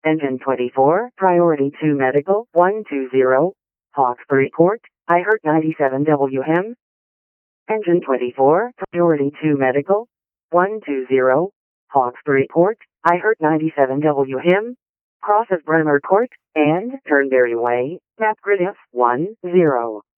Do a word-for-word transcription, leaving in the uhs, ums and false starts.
Engine twenty-four, Priority two Medical, one two zero, Hawkesbury Court, I heard ninety-seven W M. Engine twenty-four, Priority two Medical, one two zero, Hawkesbury Court, I heard ninety-seven W M. Cross of Bremer Court, and Turnberry Way, Map Grid F one zero.